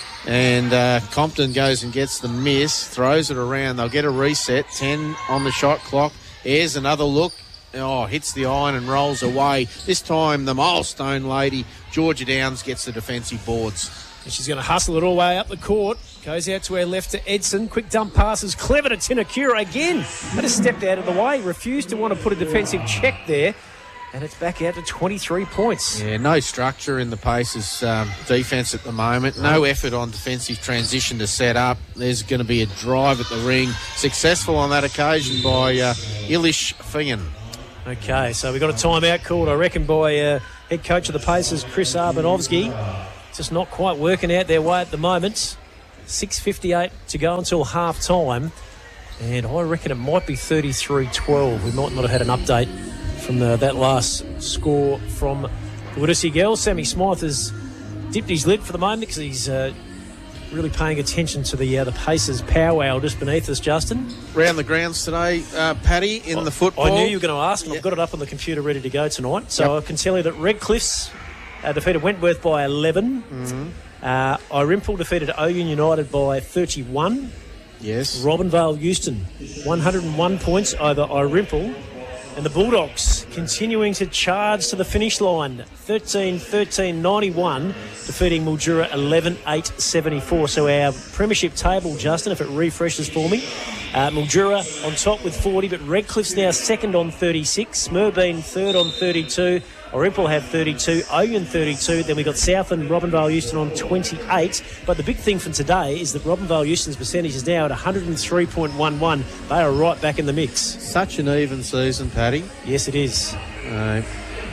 And uh, Compton goes and gets the miss, throws it around. They'll get a reset, ten on the shot clock. Ayres another look. Oh, hits the iron and rolls away. This time the milestone lady, Georgia Downs, gets the defensive boards. And she's going to hustle it all the way up the court. Goes out to her left to Edson. Quick dump passes. Clever to Tinakura again. But has stepped out of the way. Refused to want to put a defensive check there. And it's back out to twenty-three points. Yeah, no structure in the Pacers' um, defence at the moment. No effort on defensive transition to set up. There's going to be a drive at the ring. Successful on that occasion by uh, Eilish Fian. Okay, so we've got a timeout called, I reckon, by uh, head coach of the Pacers, Chris Arbanovsky. Just not quite working out their way at the moment. six fifty-eight to go until half-time. And I reckon it might be thirty-three twelve. We might not have had an update from the, that last score from the Whittlesea girls. Sammy Smythe has dipped his lid for the moment because he's uh, really paying attention to the uh, the Pacers powwow just beneath us, Justin. Round the grounds today, uh, Paddy, in I, the football. I knew you were going to ask, and Yep. I've got it up on the computer ready to go tonight. So Yep. I can tell you that Redcliffe's uh, defeated Wentworth by eleven. Mm-hmm. Uh, Irimple defeated Oyen United by thirty-one. Yes. Robinvale Euston, one hundred one points over Irimple. And the Bulldogs continuing to charge to the finish line. thirteen thirteen ninety-one, defeating Mildura eleven eight seventy-four. So our premiership table, Justin, if it refreshes for me, uh, Mildura on top with forty, but Redcliffe's now second on thirty-six, Merbein third on thirty-two, Irimple have thirty-two, Oyen thirty-two, then we got Southland, Robinvale Euston on twenty-eight. But the big thing from today is that Robinvale Euston's percentage is now at one hundred three point one one. They are right back in the mix. Such an even season, Paddy. Yes, it is. Uh,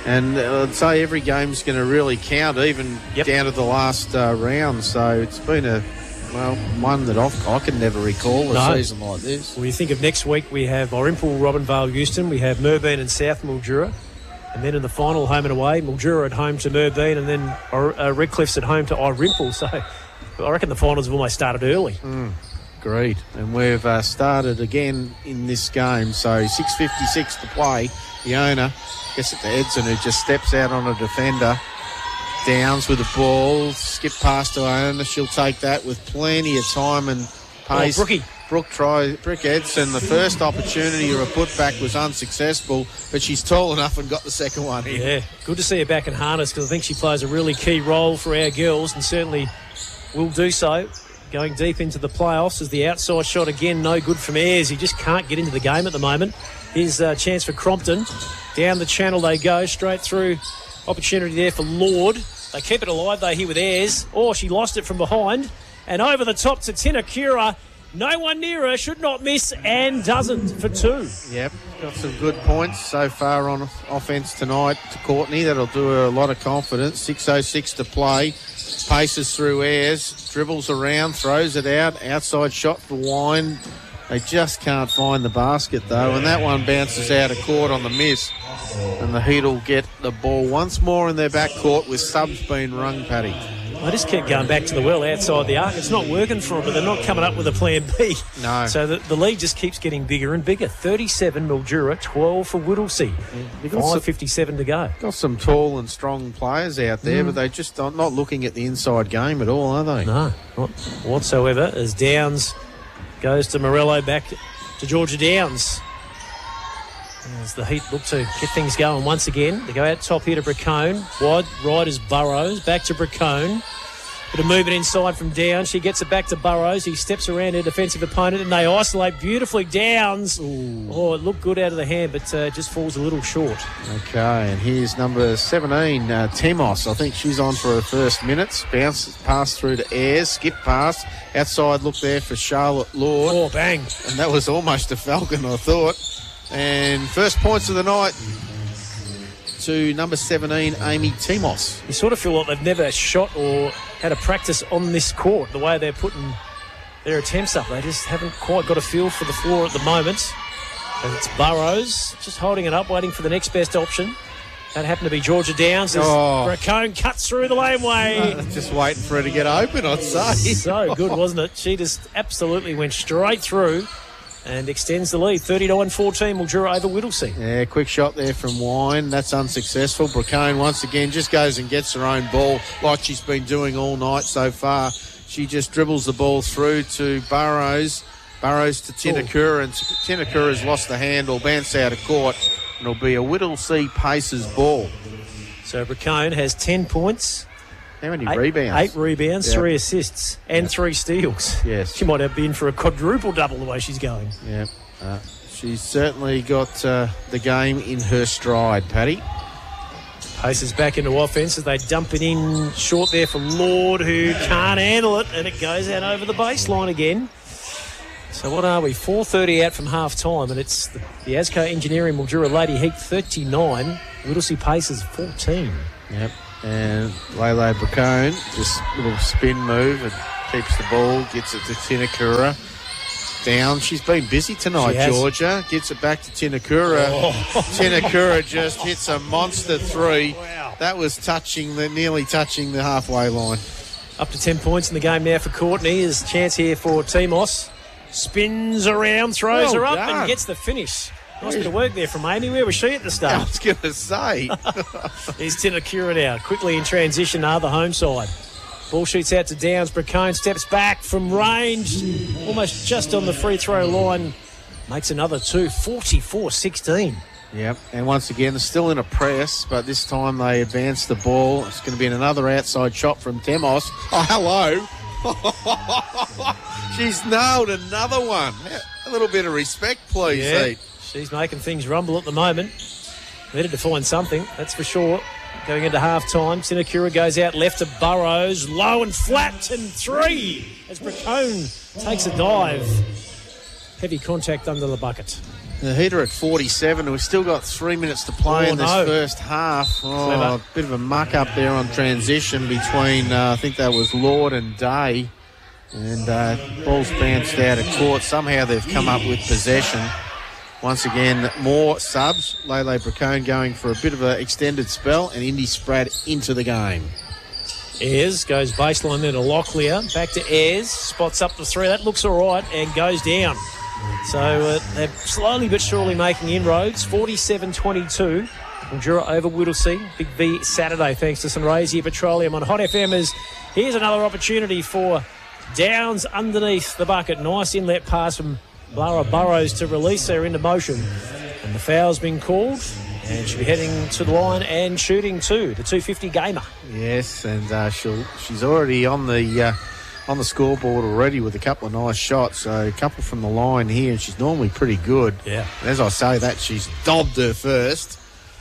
And uh, I'd say every game's going to really count, even Yep. down to the last uh, round. So it's been a, well, one that I've, I can never recall a No. season like this. When you think of next week, we have Orimple, Robinvale, Euston. We have Merbein and South Mildura. And then in the final, home and away, Mildura at home to Merbein, and then uh, Redcliffe's at home to Orimple. So I reckon the finals have almost started early. Mm, agreed. And we've uh, started again in this game. So six fifty-six to play. The owner gets it to Edson, who just steps out on a defender. Downs with the ball, skip past to owner. She'll take that with plenty of time and pace. Oh, Brookie. Brooke tries, Brooke Edson, the first opportunity or a putback was unsuccessful, but she's tall enough and got the second one in. Yeah, good to see her back in harness, because I think she plays a really key role for our girls, and certainly will do so going deep into the playoffs. As the outside shot again, no good from Ayres. He just can't get into the game at the moment. Here's a chance for Crompton. Down the channel they go, straight through. Opportunity there for Lord. They keep it alive though here with Ayres. Oh, she lost it from behind. And over the top to Tinakura. No one near her, should not miss, and doesn't for two. Yep, got some good points so far on offence tonight to Courtney. That'll do her a lot of confidence. six oh six to play. Paces through Ayres, dribbles around, throws it out. Outside shot for Wine. They just can't find the basket though, and that one bounces out of court on the miss. And the Heat will get the ball once more in their back court with subs being rung, Paddy. I just keep going back to the well outside the arc. It's not working for them, but they're not coming up with a plan B. No. So the, the lead just keeps getting bigger and bigger. thirty-seven Mildura, twelve for Whittlesea. You've got some- five fifty-seven to go. Got some tall and strong players out there, Mm. but they just are not looking at the inside game at all, are they? No, not whatsoever. As Downs goes to Morello, back to Georgia Downs. As the Heat look to get things going once again. They go out top here to Bracone. Wide right is Burrows. Back to Bracone. Bit of movement inside from Downs. She gets it back to Burrows. He steps around her defensive opponent and they isolate beautifully. Downs. Ooh. Oh, it looked good out of the hand, but uh, just falls a little short. Okay, and here's number seventeen, uh, Temos. I think she's on for her first minutes. Bounce pass through to Ayres. Skip pass. Outside look there for Charlotte Lord. Oh, bang. And that was almost a Falcon, I thought. And first points of the night to number seventeen, Amy Temos. You sort of feel like they've never shot or had a practice on this court, the way they're putting their attempts up. They just haven't quite got a feel for the floor at the moment. And it's Burrows just holding it up, waiting for the next best option. That happened to be Georgia Downs as Oh. Bracone cuts through the laneway. Uh, just waiting for her to get open, I'd say. So good, wasn't it? She just absolutely went straight through and extends the lead. thirty-nine fourteen, Mildura over Whittlesea. Yeah, quick shot there from Wine. That's unsuccessful. Bracone once again just goes and gets her own ball like she's been doing all night so far. She just dribbles the ball through to Burrows. Burrows to Tinakura, and Tinakura's lost the handle, bounce out of court, and it'll be a Whittlesea Pacers ball. So Bracone has ten points. How many Eight, rebounds? Eight rebounds, Yep. three assists, and Yep. three steals. Yes. She might have been for a quadruple double the way she's going. Yeah, uh, she's certainly got uh, the game in her stride, Paddy. Pacers back into offence as they dump it in short there for Lord, who can't handle it, and it goes out over the baseline again. So what are we? four thirty out from half time, and it's the, the Asco Engineering Mildura Lady Heat thirty-nine, Whittlesea Pacers fourteen. Yep. And Lele Bracone, just a little spin move and keeps the ball, gets it to Tinakura. Down. She's been busy tonight, She has. Georgia. Gets it back to Tinakura. Oh. Tinakura just hits a monster three. Wow. That was touching the nearly touching the halfway line. Up to ten points in the game now for Courtney. There's a chance here for Temos. Spins around, throws Well her up, done. and gets the finish. Nice bit of work there from Amy. Where was she at the I start? was going to say. Here's Tinakura now. Quickly in transition, are the home side. Ball shoots out to Downs. Bracone steps back from range. Almost just on the free throw line. Makes another two. forty-four sixteen. Yep, and once again, they're still in a press, but this time they advance the ball. It's going to be another outside shot from Temos. Oh, hello. She's nailed another one. A little bit of respect, please, Yeah, Heat. she's making things rumble at the moment. Ready to find something, that's for sure. Going into half-time, Tinakura goes out left to Burrows. Low and flat, and three as Bracone takes a dive. Heavy contact under the bucket. The heater at forty-seven. We've still got three minutes to play Oh, in this no. first half. Oh, Clever. a bit of a muck up there on transition between, uh, I think that was Lord and Day. And uh, ball's bounced out of court. Somehow they've come up with possession. Once again, more subs. Lele Bracone going for a bit of an extended spell, and Indy Spratt into the game. Ayres goes baseline then to Locklear. Back to Ayres. Spots up the three. That looks all right and goes down. So uh, they're slowly but surely making inroads. forty-seven twenty-two. Mildura over Whittlesea. Big V Saturday thanks to Sunraysia Petroleum on Hot F M. As here's another opportunity for Downs underneath the bucket. Nice inlet pass from Lara Burrows to release her into motion. And the foul's been called. And she'll be heading to the line and shooting too. The two fifty gamer. Yes, and uh, she'll, she's already on the uh, on the scoreboard already with a couple of nice shots. So a couple from the line here, and she's normally pretty good. Yeah. And as I say that, she's dobbed her first.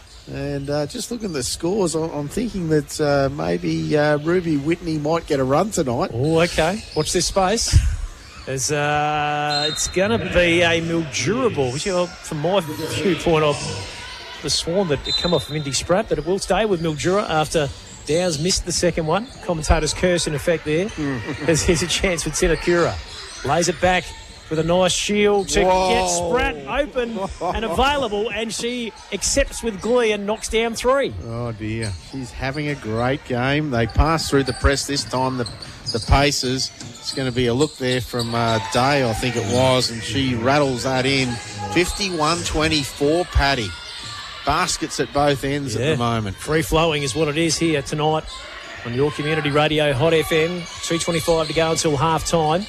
And uh, just looking at the scores, I'm, I'm thinking that uh, maybe uh, Ruby Whitney might get a run tonight. Oh, okay. Watch this space. There's, uh, it's going to be a Mildura ball, which, you know, from my viewpoint, I've was sworn that it come off of Indy Spratt, but it will stay with Mildura after Downs missed the second one. Commentator's curse in effect there. There's, here's a chance for Tinakura. Lays it back with a nice shield to Whoa. get Spratt open and available, and she accepts with glee and knocks down three. Oh, dear. She's having a great game. They pass through the press this time, the, the Pacers. It's going to be a look there from uh, Day, I think it was, and she rattles that in. fifty-one twenty-four, Paddy. Baskets at both ends Yeah. at the moment. Free flowing is what it is here tonight on your community radio, Hot F M. two twenty-five to go until half time.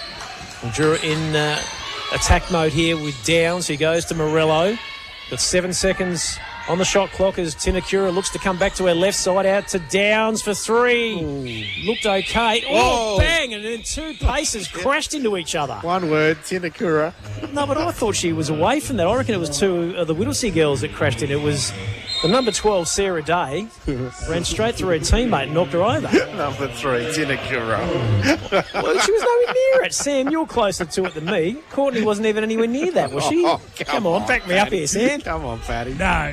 Mildura in uh, attack mode here with Downs. He goes to Morello. Got seven seconds on the shot clock as Tinakura looks to come back to her left side, out to Downs for three. Ooh. Looked okay. Oh, Whoa. bang! And then two paces crashed into each other. One word, Tinakura. No, but I thought she was away from that. I reckon it was two of the Whittlesea girls that crashed in. It was the number twelve, Sarah Day, ran straight through her teammate and knocked her over. Number three, Tinakura. Well, she was nowhere near it. Sam, you're closer to it than me. Courtney wasn't even anywhere near that, was she? Oh, come, come on, on, back me up Paddy. here, Sam. Come on, Paddy. No,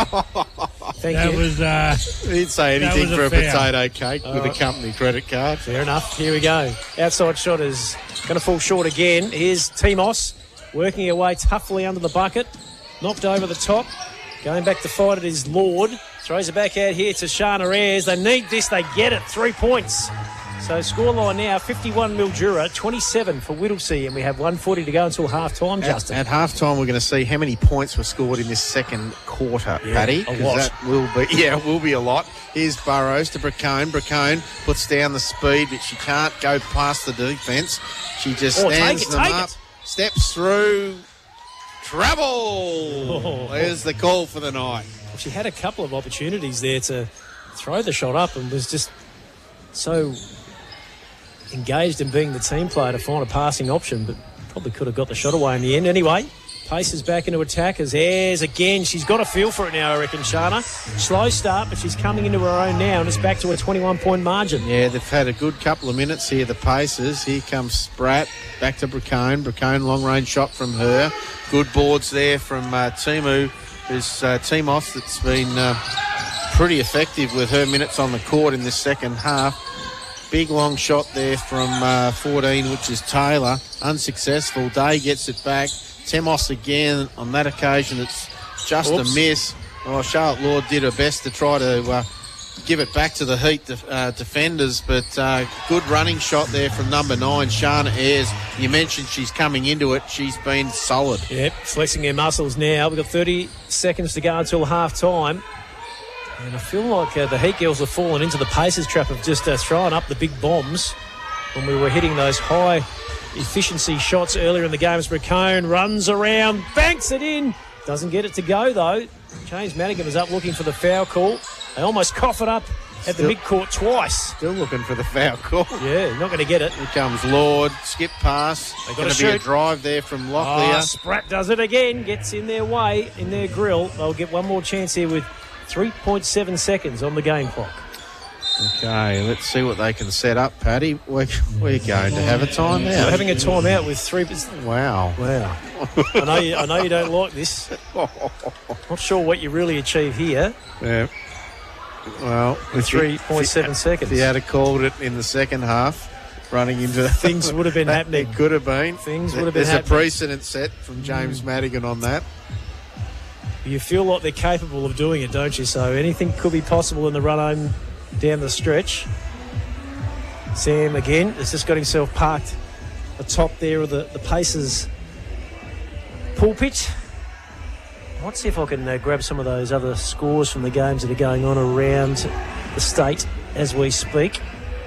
Thank that you. was uh, He didn't say That anything was for a a foul. potato cake with a company credit card. Fair enough. Here we go. Outside shot is going to fall short again. Here's Timos working her way toughly under the bucket. Knocked over the top. Going back to fight it is Lord. Throws it back out here to Shana Ayres. They need this. They get it. Three points. So scoreline now, fifty-one Mildura, twenty-seven for Whittlesea, and we have one forty to go until half-time, Justin. At, at half time, we're going to see how many points were scored in this second quarter, Yeah, Paddy. a 'cause lot. That will be, yeah, it will be a lot. Here's Burrows to Bracone. Bracone puts down the speed, but she can't go past the defence. She just Oh, take stands it, them take up, it. steps through. Trouble! Oh. There's the call for the night. She had a couple of opportunities there to throw the shot up and was just so engaged in being the team player to find a passing option, but probably could have got the shot away in the end. Anyway, Paces back into attack as Ayres again. She's got a feel for it now, I reckon, Shana. Slow start, but she's coming into her own now, and it's back to a twenty-one point margin. Yeah, they've had a good couple of minutes here, the Pacers. Here comes Spratt, back to Bracone. Bracone, long-range shot from her. Good boards there from uh, Timu. There's uh, Timos that's been uh, pretty effective with her minutes on the court in this second half. Big long shot there from uh, fourteen, which is Taylor. Unsuccessful. Day gets it back. Temos again. On that occasion, it's just Oops. a miss. Oh, Charlotte Lord did her best to try to uh, give it back to the Heat def- uh, defenders, but uh, good running shot there from number nine, Shana Ayres. You mentioned she's coming into it. She's been solid. Yep, flexing her muscles now. We've got thirty seconds to go until half-time. And I feel like uh, the Heat girls have fallen into the Pacers trap of just uh, throwing up the big bombs when we were hitting those high efficiency shots earlier in the game. As Bracone runs around, banks it in. Doesn't get it to go, though. James Madigan is up looking for the foul call. They almost cough it up at Still- the midcourt twice. Still looking for the foul call. Yeah, not going to get it. Here comes Lord. Skip pass. They Going gotta to be a shoot. drive there from Oh, Locklear. Spratt does it again. Gets in their way, in their grill. They'll get one more chance here with three point seven seconds on the game clock. Okay, let's see what they can set up, Paddy. We're, we're going to have a timeout. We're having a timeout with three... Wow. Wow. I know you, I know you don't like this. Not sure what you really achieve here. Yeah. Well, with three point seven seconds. If you had called it in the second half, running into... Things would have been that, happening. It could have been. Things would have been There's happening. There's a precedent set from James mm. Madigan on that. You feel like they're capable of doing it, don't you? So anything could be possible in the run home down the stretch. Sam, again, has just got himself parked atop there of the, the Pacers pulpit. Let's see if I can uh, grab some of those other scores from the games that are going on around the state as we speak.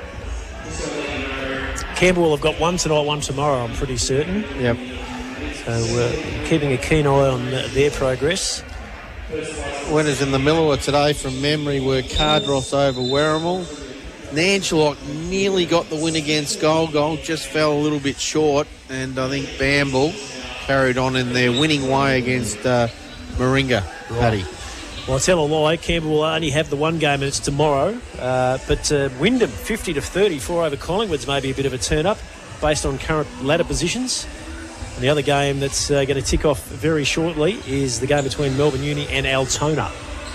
Campbell have got one tonight, one tomorrow, I'm pretty certain. Yep. So uh, keeping a keen eye on uh, their progress. Winners in the Millewa today from memory were Cardross over Werribee. Nangelock nearly got the win against Golgol, just fell a little bit short, and I think Bamble carried on in their winning way against uh, Moringa, Paddy. Well, I tell a lie, Campbell will only have the one game and it's tomorrow, uh, but uh, Wyndham fifty to thirty-four over Collingwood's maybe a bit of a turn-up based on current ladder positions. And the other game that's uh, going to tick off very shortly is the game between Melbourne Uni and Altona.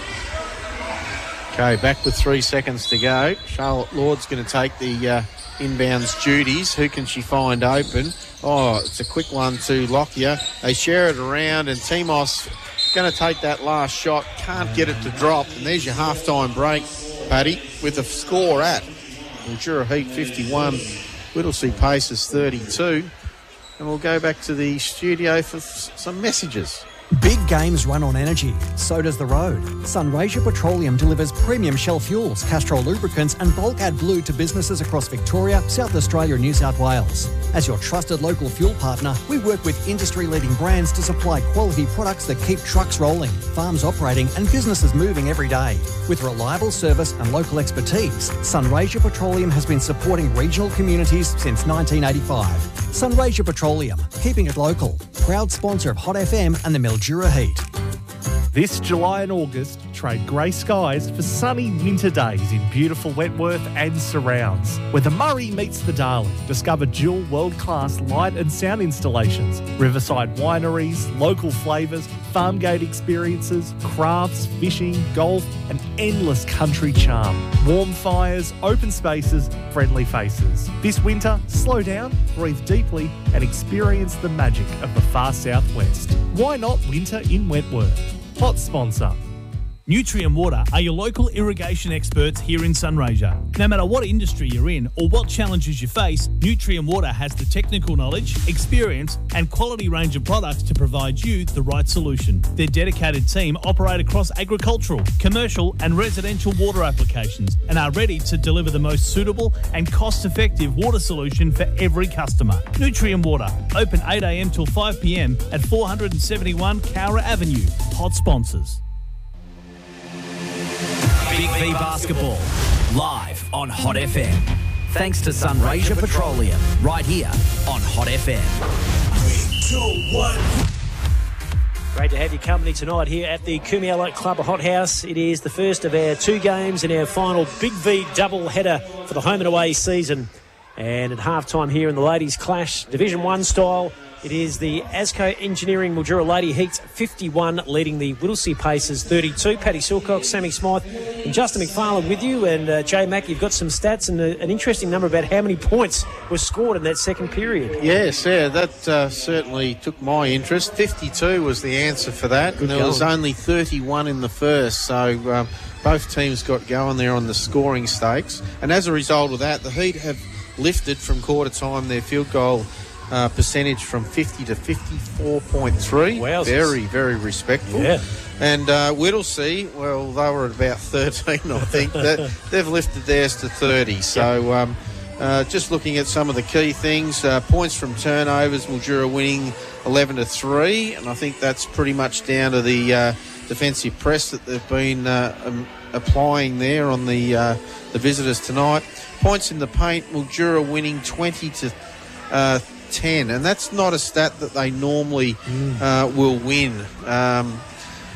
Okay, back with three seconds to go. Charlotte Lord's going to take the uh, inbounds duties. Who can she find open? Oh, it's a quick one to Lockyer. They share it around, and Timos going to take that last shot. Can't get it to drop. And there's your half-time break, Paddy, with the score at Mildura Heat fifty-one, Whittlesea Pacers thirty-two. And we'll go back to the studio for f- some messages. Big games run on energy. So does the road. Sunraysia Petroleum delivers premium Shell fuels, Castrol lubricants and Bulk Add Blue to businesses across Victoria, South Australia and New South Wales. As your trusted local fuel partner, we work with industry-leading brands to supply quality products that keep trucks rolling, farms operating and businesses moving every day. With reliable service and local expertise, Sunraysia Petroleum has been supporting regional communities since nineteen eighty-five. Sunraysia Petroleum, keeping it local. Proud sponsor of Hot F M and the Mildura Heat. This July and August, trade grey skies for sunny winter days in beautiful Wentworth and surrounds, where the Murray meets the Darling. Discover dual world-class light and sound installations, riverside wineries, local flavours, farm gate experiences, crafts, fishing, golf and endless country charm. Warm fires, open spaces, friendly faces. This winter, slow down, breathe deeply and experience the magic of the far southwest. Why not winter in Wentworth? Hot sponsor. Nutrien Water are your local irrigation experts here in Sunraysia. No matter what industry you're in or what challenges you face, Nutrien Water has the technical knowledge, experience and quality range of products to provide you the right solution. Their dedicated team operate across agricultural, commercial and residential water applications and are ready to deliver the most suitable and cost-effective water solution for every customer. Nutrien Water, open eight a m till five p m at four seventy-one Cowra Avenue. Hot sponsors. Big V Basketball, live on Hot F M. Thanks to Sunraysia Petroleum, right here on Hot F M. Three, two, one. Great to have your company tonight here at the Kumiala Club Hot House. It is the first of our two games in our final Big V double header for the home and away season. And at halftime here in the Ladies Clash, Division one style, it is the Asco Engineering Mildura Lady Heats fifty-one leading the Whittlesea Pacers thirty-two. Paddy Silcox, Sammy Smythe and Justin McFarlane with you. And uh, Jay Mack, you've got some stats and a, an interesting number about how many points were scored in that second period. Yes, yeah, that uh, certainly took my interest. fifty-two was the answer for that. Good and there going. was only thirty-one in the first. So um, both teams got going there on the scoring stakes. And as a result of that, the Heat have lifted from quarter time their field goal Uh, percentage from fifty to fifty-four point three. Wowzers. Very, very respectful. Yeah. And uh, Whittlesea, well, they were at about thirteen, I think. They, they've lifted theirs to thirty. So um, uh, just looking at some of the key things, uh, points from turnovers, Mildura winning eleven to three. And I think that's pretty much down to the uh, defensive press that they've been uh, um, applying there on the, uh, the visitors tonight. Points in the paint, Mildura winning twenty to uh, ten, and that's not a stat that they normally uh, will win. Um,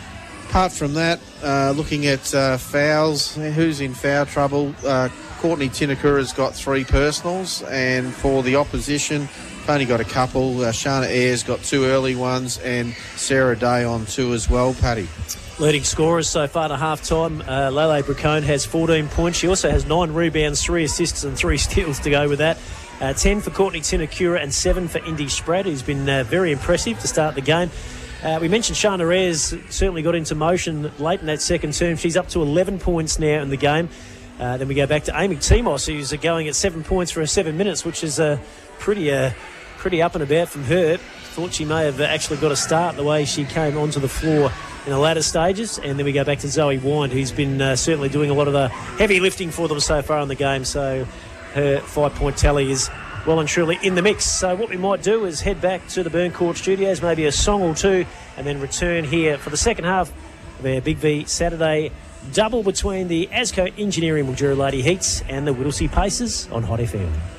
apart from that, uh, looking at uh, fouls, who's in foul trouble? Uh, Courtney Tinakura's got three personals, and for the opposition, only got a couple. Uh, Shana Ayres got two early ones, and Sarah Day on two as well, Paddy. Leading scorers so far to half-time, uh, Lele Bracone has fourteen points. She also has nine rebounds, three assists and three steals to go with that. Uh, ten for Courtney Tinakura and seven for Indy Spratt, who's been uh, very impressive to start the game. Uh, we mentioned Shana Ayres certainly got into motion late in that second term. She's up to eleven points now in the game. Uh, then we go back to Amy Timos, who's uh, going at seven points for her seven minutes, which is uh, pretty... Uh, Pretty up and about from her. Thought she may have actually got a start the way she came onto the floor in the latter stages. And then we go back to Zoe Wind, who's been uh, certainly doing a lot of the heavy lifting for them so far in the game. So her five-point tally is well and truly in the mix. So what we might do is head back to the Burn Court Studios, maybe a song or two, and then return here for the second half of our Big V Saturday double between the Asco Engineering Mildura Lady Heats and the Whittlesea Pacers on Hot F M.